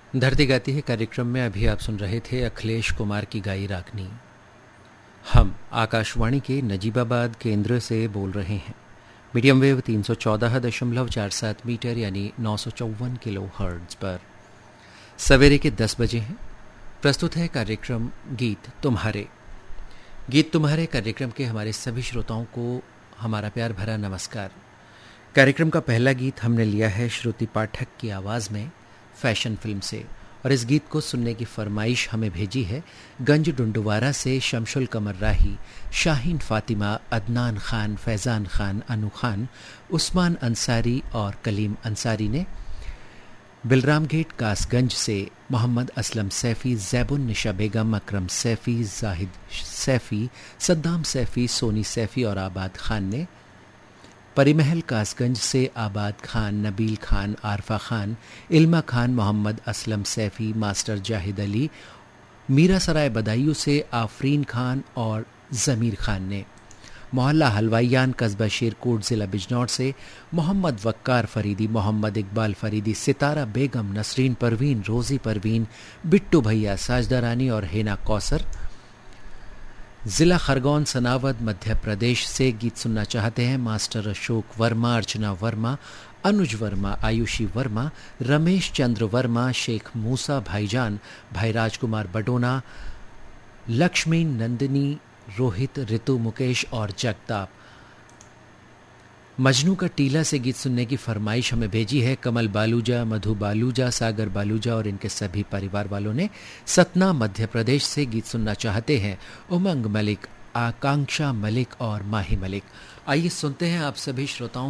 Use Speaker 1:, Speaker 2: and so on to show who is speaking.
Speaker 1: धरती गाती है कार्यक्रम में अभी आप सुन रहे थे अखिलेश कुमार की गाई रागनी। हम आकाशवाणी के नजीबाबाद केंद्र से बोल रहे हैं। मीडियम वेव 314.47 मीटर यानी 954 किलो हर्ट्ज पर। सवेरे के 10 बजे हैं। प्रस्तुत है कार्यक्रम गीत तुम्हारे। गीत तुम्हारे कार्यक्रम के हमारे सभी श्रोताओं को हमारा प्यार भरा नमस्कार। कार्यक्रम का पहला गीत हमने लिया है श्रुति पाठक की आवाज़ में फैशन फिल्म से, और इस गीत को सुनने की फरमाइश हमें भेजी है गंज डुंडुवारा से शमशुल कमर राही, शाहीन फातिमा, अदनान खान, फैज़ान खान, अनु खान, उस्मान अंसारी और कलीम अंसारी ने। बिलराम गेट कासगंज से मोहम्मद असलम सैफ़ी, ज़ैबुन निशा बेगम, अकरम सैफ़ी, जाहिद सैफ़ी, सद्दाम सैफ़ी, सोनी सैफ़ी और आबाद खान ने। परिमहल कासगंज से आबाद खान, नबील खान, आरफा खान, इल्मा खान, मोहम्मद असलम सैफ़ी, मास्टर जाहिद अली, मीरा सराय बदायूं से आफरीन खान और ज़मीर खान ने। मोहल्ला हलवाईयान, कस्बा शेरकोट, ज़िला बिजनौर से मोहम्मद वक्कार फरीदी, मोहम्मद इकबाल फरीदी, सितारा बेगम, नसरीन परवीन, रोज़ी परवीन, बिट्टू भैया, साजदा रानी और हेना कौसर। जिला खरगोन सनावद मध्य प्रदेश से गीत सुनना चाहते हैं मास्टर अशोक वर्मा, अर्चना वर्मा, अनुज वर्मा, आयुषी वर्मा, रमेश चंद्र वर्मा, शेख मूसा भाईजान, भाई राजकुमार बडोना, लक्ष्मी, नंदिनी, रोहित, ऋतु, मुकेश और जगताप। मजनू का टीला से गीत सुनने की फरमाइश हमें भेजी है कमल बालूजा, मधु बालूजा, सागर बालूजा और इनके सभी परिवार वालों ने। सतना मध्य प्रदेश से गीत सुनना चाहते हैं उमंग मलिक, आकांक्षा मलिक और माही मलिक। आइए सुनते हैं आप सभी श्रोताओं